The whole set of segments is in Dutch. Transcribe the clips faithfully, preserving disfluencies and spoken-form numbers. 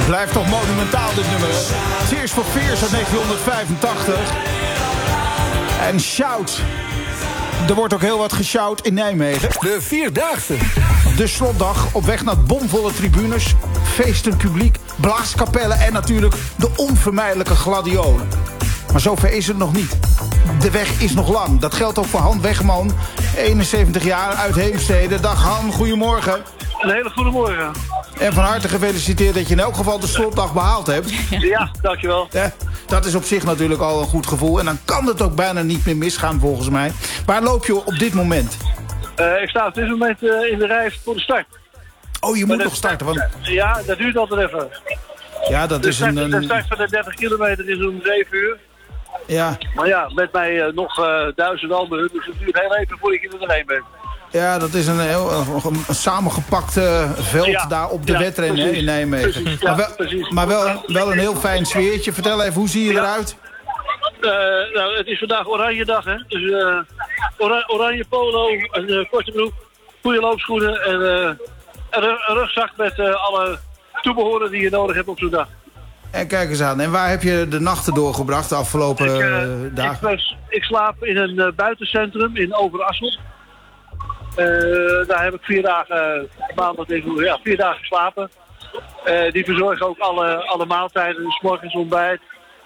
Blijft toch monumentaal dit nummer. Tears for Fears uit negentienhonderdvijfentachtig. En shout. Er wordt ook heel wat geshout in Nijmegen. De Vierdaagse. De slotdag op weg naar bomvolle tribunes, feestend publiek, blaaskapellen en natuurlijk de onvermijdelijke gladiolen. Maar zover is het nog niet. De weg is nog lang. Dat geldt ook voor Han Wegman, eenenzeventig jaar uit Heemstede. Dag Han, goedemorgen. Een hele goede morgen. En van harte gefeliciteerd dat je in elk geval de slotdag behaald hebt. Ja, dankjewel. Ja, dat is op zich natuurlijk al een goed gevoel. En dan kan het ook bijna niet meer misgaan volgens mij. Waar loop je op dit moment? Uh, ik sta op dit moment uh, in de rij voor de start. Oh, je moet nog starten. Want... Ja, dat duurt altijd even. Ja, dat de is start, een... De start van de dertig kilometer is om zeven uur. Ja. Maar ja, met mij uh, nog uh, duizend anderen. Dus het duurt heel even voordat je er heen bent. Ja, dat is een heel een, een samengepakt uh, veld ja, daar op de ja, wedren precies, in Nijmegen. Precies, ja, maar wel, precies. maar wel, wel een heel fijn sfeertje. Vertel even, hoe zie je ja. eruit? Uh, nou, het is vandaag oranje dag, hè. Dus uh, ora oranje polo, een uh, korte broek, goede loopschoenen en uh, een, een rugzak met uh, alle toebehoren die je nodig hebt op zo'n dag. En kijk eens aan. En waar heb je de nachten doorgebracht de afgelopen ik, uh, dagen? Ik, ik slaap in een uh, buitencentrum in Overasselt. Uh, daar heb ik vier dagen, uh, maandag, ja, vier dagen geslapen. Uh, die verzorgen ook alle, alle maaltijden, dus 's morgens ontbijt.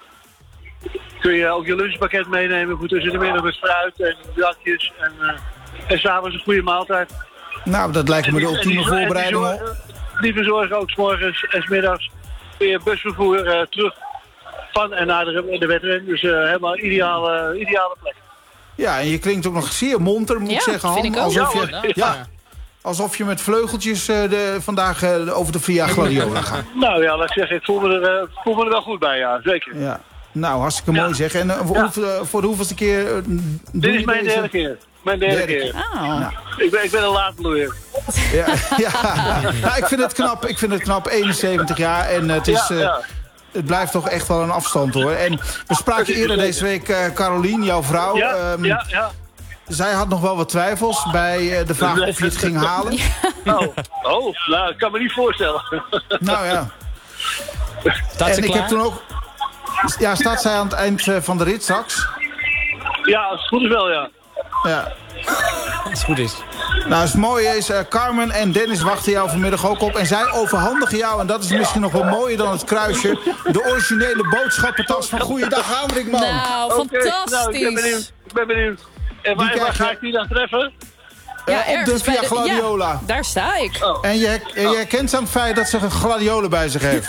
Kun je ook je lunchpakket meenemen voor tussen de middag met fruit en jakjes. En, uh, en s'avonds een goede maaltijd. Nou, dat lijkt me de ultieme die, voorbereiding. Die verzorgen, die verzorgen ook 's morgens en 's middags weer busvervoer uh, terug van en naar de, de wedren. Dus uh, helemaal ideale, ideale plek. Ja, en je klinkt ook nog zeer monter, moet ja, ik zeggen, Han. Ik alsof, ja, je, ja, ja, alsof je met vleugeltjes uh, de, vandaag uh, over de Via Gladiola gaat. Nou ja, laat ik zeggen, ik voel me er, uh, voel me er wel goed bij, ja, zeker. Ja. Nou, hartstikke mooi ja. zeg. En uh, voor, ja. uh, voor de hoeveelste keer uh, Dit is mijn deze... derde keer. Mijn derde, derde keer. keer. Oh. Nou. Ik, ben, ik ben een laadbloeier. Ja, ja. Nou, ik vind het knap. Ik vind het knap, eenenzeventig jaar. En uh, het is... Uh, ja, ja. Het blijft toch echt wel een afstand, hoor. En we spraken eerder deze week uh, Carolien, jouw vrouw. Ja, um, ja, ja. Zij had nog wel wat twijfels bij uh, de vraag of je het ging halen. Oh, oh nou, ik kan me niet voorstellen. Nou ja. Staat ze en ik klaar? heb toen ook... Ja, staat zij aan het eind uh, van de rit straks? Ja, als het goed is wel, ja. Ja. Als het goed is. Nou, het mooie is, uh, Carmen en Dennis wachten jou vanmiddag ook op. En zij overhandigen jou, en dat is misschien nog wel mooier dan het kruisje, de originele boodschappentas van Goeiedag Haandrikman. Nou, fantastisch. Okay, nou, ik ben benieuwd. Ik ben benieuwd. En waar, waar ga ik die dan treffen? Ja, uh, op de Via Gladiola. Ja, daar sta ik. Oh. En je, je oh. herkent aan het feit dat ze een gladiolen bij zich heeft.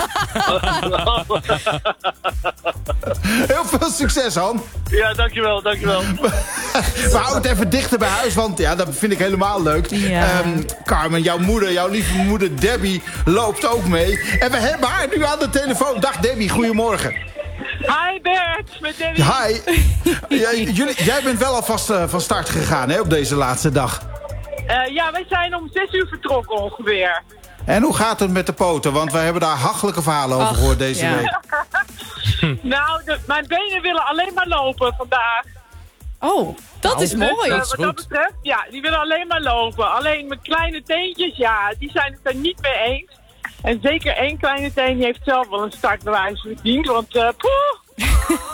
Heel veel succes, Han. Ja, dankjewel, dankjewel. We houden het even dichter bij huis, want ja, dat vind ik helemaal leuk. Ja. Um, Carmen, jouw moeder, jouw lieve moeder Debbie loopt ook mee. En we hebben haar nu aan de telefoon. Dag Debbie, goedemorgen. Hi Bert, met Debbie. Hi. Jij, jullie, jij bent wel alvast uh, van start gegaan, hè, op deze laatste dag. Uh, ja, wij zijn om zes uur vertrokken ongeveer. En hoe gaat het met de poten? Want wij hebben daar hachelijke verhalen over gehoord deze ja. week. Nou, de, mijn benen willen alleen maar lopen vandaag. Oh, dat nou, is dus, mooi. Uh, wat dat betreft, ja, die willen alleen maar lopen. Alleen mijn kleine teentjes, ja, die zijn het er niet mee eens. En zeker één kleine teen die heeft zelf wel een startbewijs verdiend, want uh, poeh.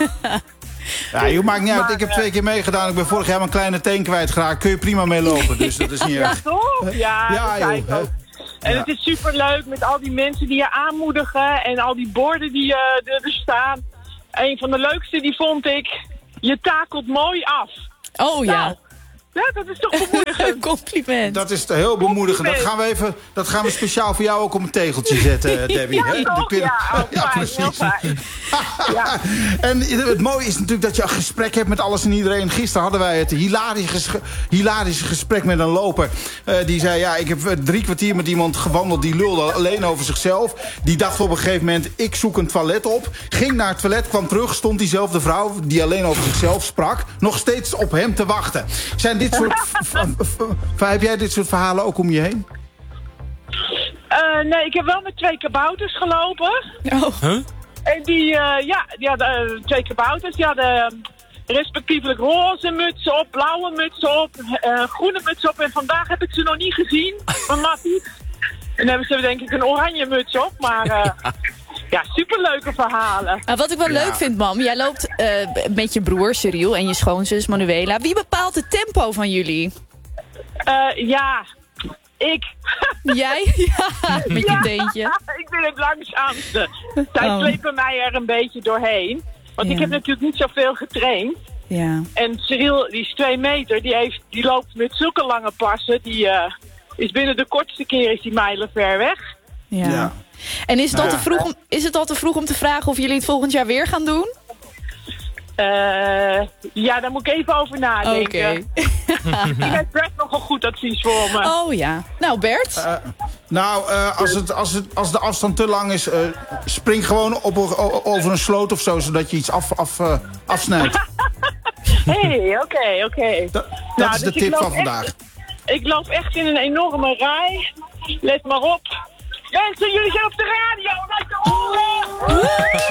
Ja, je maakt niet uit. Ik heb twee keer meegedaan. Ik ben vorig jaar mijn kleine teen kwijtgeraakt. Kun je prima mee lopen, dus dat is niet erg. Ja, toch? Ja, ja joh. Ook. En ja. Het is superleuk met al die mensen die je aanmoedigen en al die borden die uh, er staan. Een van de leukste die vond ik, je takelt mooi af. Oh ja. Nou, ja, dat is toch bemoedigend. Compliment. Dat is heel bemoedigend. Dat gaan we even, dat gaan we speciaal voor jou ook op een tegeltje zetten, Debbie. Ja, hè? toch? De Ja, oh, ja, fijn, precies. heel fijn. Ja. En het mooie is natuurlijk dat je een gesprek hebt met alles en iedereen. Gisteren hadden wij het hilarische, hilarische gesprek met een loper. Uh, die zei, ja, ik heb drie kwartier met iemand gewandeld. Die lulde alleen over zichzelf. Die dacht op een gegeven moment, ik zoek een toilet op. Ging naar het toilet, kwam terug. Stond diezelfde vrouw, die alleen over zichzelf sprak, nog steeds op hem te wachten. Zijn dit soort... Heb jij dit soort verhalen ook om je heen? Uh, nee, ik heb wel met twee kabouters gelopen. Oh. Huh? En die, uh, ja, die hadden uh, twee kabouters. Die hadden uh, respectievelijk roze mutsen op, blauwe mutsen op, uh, groene mutsen op. En vandaag heb ik ze nog niet gezien, van Mattie. En dan hebben ze denk ik een oranje muts op, maar... Uh, Ja, superleuke verhalen. Nou, wat ik wel Ja. leuk vind, mam, jij loopt eh, met je broer Cyril en je schoonzus Manuela. Wie bepaalt het tempo van jullie? Uh, ja, ik. Jij? Ja, met je teentje. Ik ben het langzaamste. Zij Oh. slepen mij er een beetje doorheen. Want Ja. ik heb natuurlijk niet zoveel getraind. Ja. En Cyril, die is twee meter, die, heeft, die loopt met zulke lange passen. Die uh, is binnen de kortste keer is die mijlen ver weg. Ja. Ja. En is het, al Nou te ja. vroeg om, is het al te vroeg om te vragen of jullie het volgend jaar weer gaan doen? Uh, ja, daar moet ik even over nadenken. Oké. Die heeft Bert nog een goed advies voor me. Oh ja. Nou, Bert? Uh, nou, uh, als, het, als, het, als de afstand te lang is, uh, spring gewoon op, o- over een sloot of zo, zodat je iets af, af, uh, afsnijdt. Hé, hey, oké, oké. Okay. Dat, dat Nou, is de dus ik tip loop van vandaag. Echt, ik loop echt in een enorme rij. Let maar op. Mensen, jullie zijn op de radio. Laat je horen.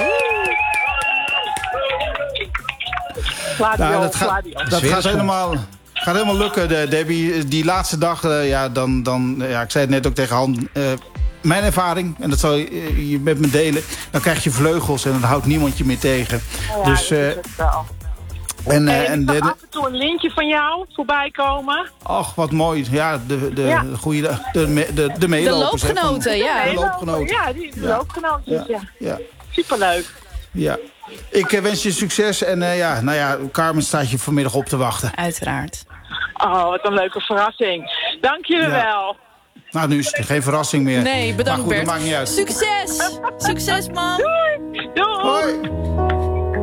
Gladio, Nou, dat gaat, gladio. dat Sfeer gaat is goed. helemaal, gaat helemaal lukken, de, Debbie. Die laatste dag, uh, ja, dan, dan, ja, ik zei het net ook tegen Han. Uh, mijn ervaring, en dat zal je, uh, je met me delen. Dan krijg je vleugels en dan houdt niemand je meer tegen. Ja, dus, dat uh, is het wel. en, uh, Hey, en ik zag de, af en toe een lintje van jou voorbij komen. ach, wat mooi. Ja, de, de, Ja. de, goeie, de, de, de, de De meelopers. hè, van- loopgenoten, ja. De loopgenoten. Ja, die de Ja. loopgenootjes, ja. Ja, Superleuk. ja. Ik uh, wens je succes en uh, ja, nou ja, Carmen staat je vanmiddag op te wachten. Uiteraard. Oh, wat een leuke verrassing. Dank jullie Ja. wel. Nou, nu is het geen verrassing meer. Nee, bedankt maar goed, Bert. dat maakt niet uit. Succes! Succes, mam! Doei! Doei! Hoi!